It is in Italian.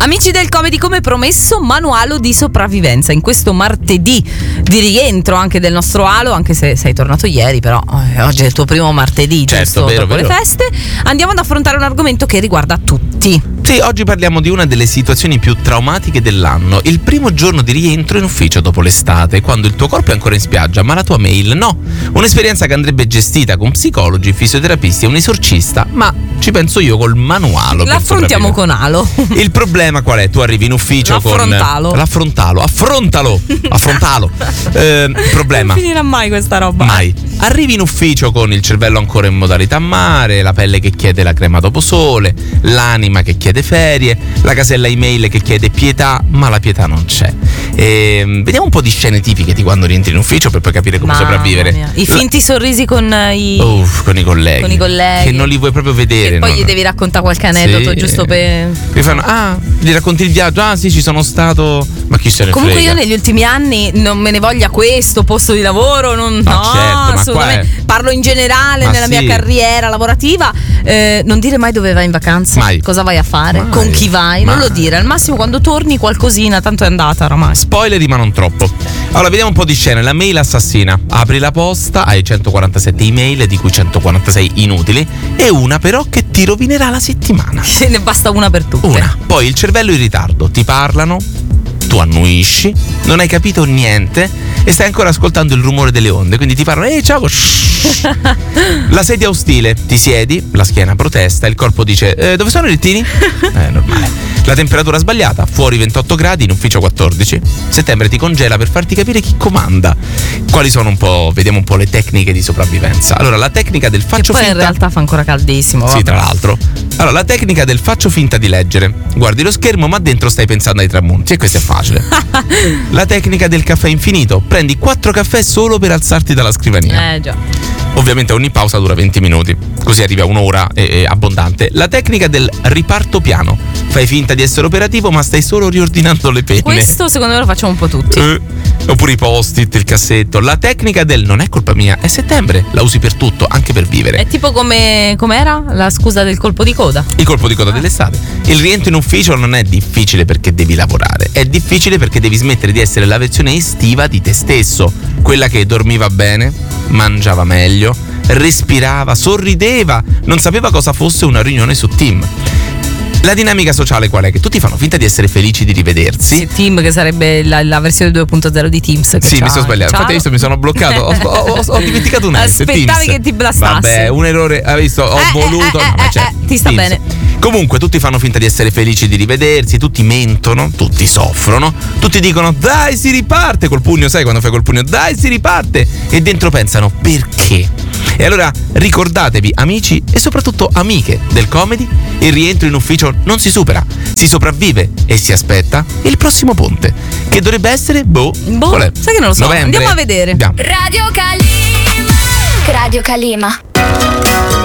Amici del Comedy, come promesso, manuale di sopravvivenza in questo martedì di rientro anche del nostro Alo, anche se sei tornato ieri, però oggi è il tuo primo martedì, certo, giusto? vero, dopo vero. le feste. Andiamo ad affrontare un argomento che riguarda tutti. Sì, oggi parliamo di una delle situazioni più traumatiche dell'anno. Il primo giorno di rientro in ufficio dopo l'estate, quando il tuo corpo è ancora in spiaggia, ma la tua mail no. Un'esperienza che andrebbe gestita con psicologi, fisioterapisti e un esorcista, ma ci penso io col manuale. L'affrontiamo con Alo. Il problema qual è? Tu arrivi in ufficio L'affrontalo. Affrontalo. Problema. Non finirà mai questa roba. Mai. Arrivi in ufficio con il cervello ancora in modalità mare, la pelle che chiede la crema dopo sole, l'anima che chiede ferie, la casella email che chiede pietà, ma la pietà non c'è. Vediamo un po' di scene tipiche di quando rientri in ufficio per poi capire come sopravvivere. Mia. I finti sorrisi con i colleghi. Con i colleghi. Che non li vuoi proprio vedere. E poi gli devi raccontare qualche aneddoto, sì, giusto per. Mi fanno, gli racconti il viaggio, sì, ci sono stato. Ma chi se ne Comunque frega? io negli ultimi anni non me ne voglia questo posto di lavoro, no, certo, assolutamente. Parlo in generale nella mia carriera lavorativa. Non dire mai dove vai in vacanza, mai. Cosa vai a fare, Mai. con chi vai, non lo dire. Al massimo quando torni qualcosina, tanto è andata oramai. Spoileri, ma non troppo. Allora, vediamo un po' di scene. La mail assassina. Apri la posta, hai 147 email, di cui 146 inutili, e una però che ti rovinerà la settimana. Ce ne basta una per tutte. Una. Poi il cervello in ritardo, ti parlano, tu annuisci, non hai capito niente e stai ancora ascoltando il rumore delle onde, quindi ti parlano, ciao. La sedia ostile, ti siedi, la schiena protesta, il corpo dice, dove sono i lettini? Normale. La temperatura sbagliata, fuori 28 gradi, in ufficio 14. Settembre ti congela per farti capire chi comanda. Quali sono vediamo un po' le tecniche di sopravvivenza. Allora, la tecnica del faccio poi finta. in realtà fa ancora caldissimo. Sì, tra l'altro. Allora, la tecnica del faccio finta di leggere. Guardi lo schermo, ma dentro stai pensando ai tramonti, e questo è facile. La tecnica del caffè infinito. Prendi 4 caffè solo per alzarti dalla scrivania. Già. Ovviamente ogni pausa dura 20 minuti, così arrivi a un'ora abbondante. La tecnica del riparto piano. Fai finta di essere operativo, ma stai solo riordinando le penne. Questo secondo me lo facciamo un po' tutti. Oppure i post-it, il cassetto. La tecnica del non è colpa mia, è settembre. La usi per tutto, anche per vivere. È tipo com'era la scusa del colpo di coda? Il colpo di coda dell'estate. Il rientro in ufficio non è difficile perché devi lavorare, è difficile perché devi smettere di essere la versione estiva di te stesso, quella che dormiva bene, mangiava meglio, respirava, sorrideva, non sapeva cosa fosse una riunione su Team. La dinamica sociale qual è? Che tutti fanno finta di essere felici di rivedersi. Sì, Team, che sarebbe la versione 2.0 di Teams. Sì, mi sono sbagliato. Infatti, hai visto, mi sono bloccato. Ho dimenticato un S. Aspettavi Teams. che ti blastassi. Vabbè, un errore. Hai visto? Ho voluto. Ti sta Teams. bene. Comunque, tutti fanno finta di essere felici di rivedersi. Tutti mentono, tutti soffrono. Tutti dicono, dai, si riparte. Col pugno, sai quando fai col pugno? Dai, si riparte. E dentro pensano, perché? E allora ricordatevi, amici e soprattutto amiche del comedy, il rientro in ufficio non si supera, si sopravvive e si aspetta il prossimo ponte, che dovrebbe essere qual è? Sai che non lo so. Novembre? Andiamo a vedere. Andiamo. Radio Calima. Radio Calima.